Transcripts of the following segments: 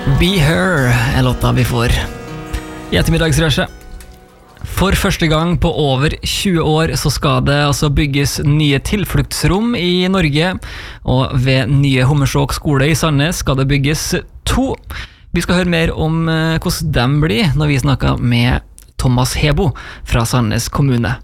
Be Her låta vi får I ettermiddagsrushet. For første gang på over 20 år så skal det altså bygges nye tilfluktsrom I Norge, og ved nye Hommersåk skole I Sandnes skal det bygges 2. Vi skal høre mer om hvordan de blir når vi snakker med Thomas Hebo fra Sandnes kommune.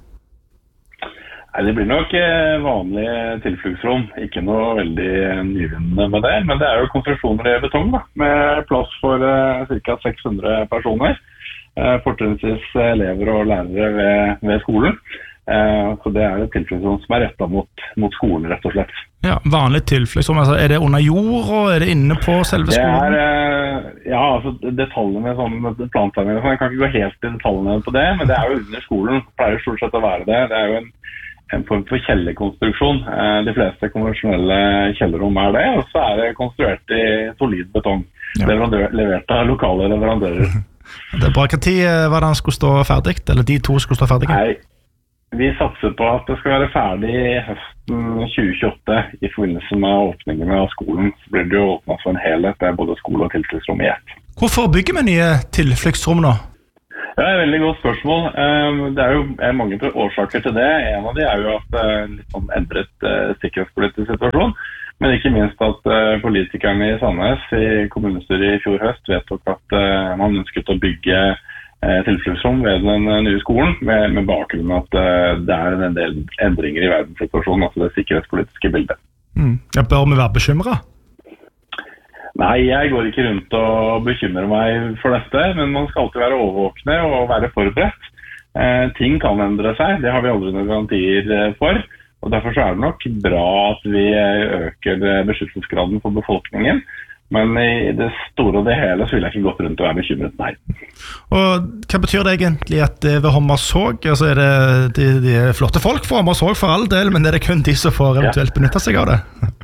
Nei, det blir nok vanlige tilfluktsrom, ikke noe veldig nyvinnende med det, men det jo konstruksjoner I betong da, med plass for ca. 600 personer, fortrinnsvis elever og lærere ved skolen. Så det et tilfluktsrom som rettet mot skolen, rett og slett. Ja, vanlig tilfluktsrom, altså det under jord, og det inne på selve skolen? Ja, altså detaljene med sånn plantegninger, jeg kan ikke gå helt I detaljene på det, men det jo under skolen, det pleier stort sett å være det. Det jo en form for kjellerkonstruksjon. De fleste konvensjonelle kjellerrom det, og så det konstruert I solid betong, levert av lokale leverandører. Det bra. Hva tid var det han skulle stå ferdig, eller de 2 skulle stå ferdig? Nei, vi satser på at det skal være ferdig høsten 2028 I forbindelse med åpningen av skolen. Så blir det jo åpnet for en helhet, det både skole og tilfluktsrom I ett. Hvorfor bygger vi nye tilfluktsrom nå? Det et veldig godt spørsmål. Det jo mange årsaker til det. En av de jo at litt sånn endret sikkerhetspolitisk situasjon, men ikke minst at politikerne I Sandnes I kommunestyret I fjor høst vedtok at man ønsket å bygge tilfluktsrom ved den nye skolen, med bakgrunn at det en del endringer I verdenssituasjonen, altså det sikkerhetspolitiske bildet. Bør vi være bekymret? Nei, jeg går ikke rundt og bekymrer meg for dette, men man skal alltid være overvåkne og være forberedt. Ting kan endre seg, det har vi aldri noen garantier for, og derfor så det nok bra at vi øker beskyttelsesgraden for befolkningen, men I det store og det hele så vil jeg ikke gått rundt og være bekymret, nei. Og hva betyr det egentlig at ved Hommersåk, altså det de flotte folk for Hommersåk for all del, men det kun de som får eventuelt benytte seg av det?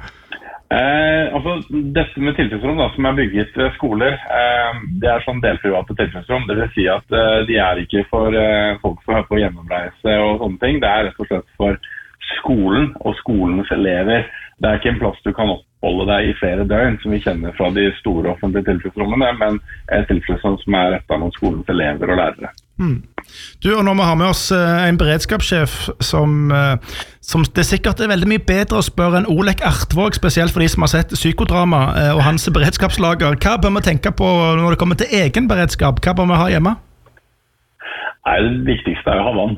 Altså, dette med tilfluktsrom da, som bygget ved skoler, det sånn delprivate tilfluktsrom, det vil si at de ikke for folk som på gjennomreise og sånne ting, det rett og slett for skolen og skolens elever. Det ikke en plass du kan oppholde deg I flere døgn, som vi kjenner fra de store offentlige tilfluktsrommene, men et tilfluktsrom som rettet mot skolens elever og lærere. Du, og når vi har med oss en beredskapssjef som det sikkert veldig mye bedre å spørre enn Olek Artvåg, spesielt for de som har sett psykodrama og hans beredskapslager. Hva bør vi tenke på når det kommer til egen beredskap? Hva bør vi ha hjemme? Nei, det viktigste å ha vann.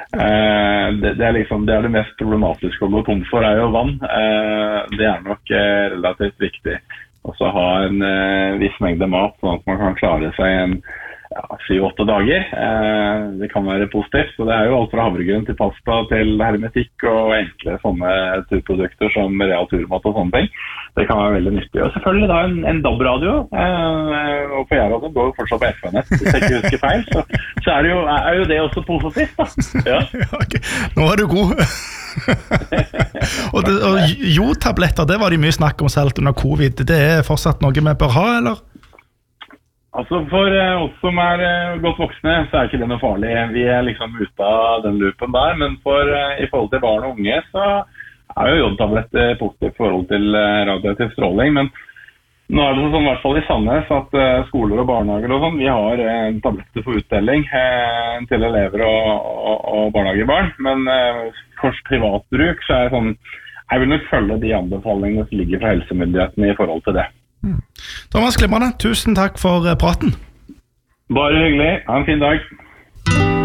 Det liksom, det det mest problematiske å gå tom for jo vann. Det nok relativt viktig. Og så ha en viss mengde mat, sånn at man kan klare seg en 7-8 dager. Det kan være positivt, så det jo alt fra havregryn til pasta til hermetikk og enkle sånne turprodukter som real turmat og sånne ting. Det kan være veldig nyttig. Og selvfølgelig da en DAB-radio, og på Jærradio går jo fortsatt på FM-nett, hvis jeg ikke husker feil, så jo det også positivt da. Ja. Okay. Nå du god. og jodtabletter, det var det mye snakk om selv under covid. Det fortsatt noe vi bør ha, eller? Altså for oss som godt voksne, så ikke det noe farlig. Vi liksom ute av den loopen der, men I forhold til barn og unge, så jo jodtablett positivt I forhold til radioaktiv stråling. Men nå det sånn, I hvert fall I Sandnes, at skoler og barnehager og sånn, vi har tabletter for utdeling til elever og barnehagebarn. Men for privatbruk, så det sånn, jeg vil nok følge de anbefalingene som ligger fra helsemyndighetene I forhold til det. Thomas Klimrande, tusen takk for praten. Bare hyggelig, ha en fin dag.